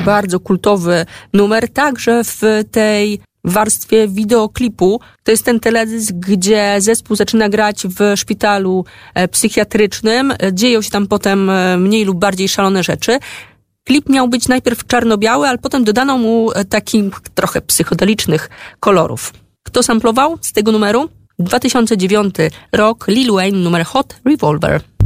bardzo kultowy numer, także w tej warstwie wideoklipu. To jest ten teledysk, gdzie zespół zaczyna grać w szpitalu psychiatrycznym. Dzieją się tam potem mniej lub bardziej szalone rzeczy. Klip miał być najpierw czarno-biały, ale potem dodano mu takich trochę psychodelicznych kolorów. Kto samplował z tego numeru? 2009 rok, Lil Wayne, numer Hot Revolver.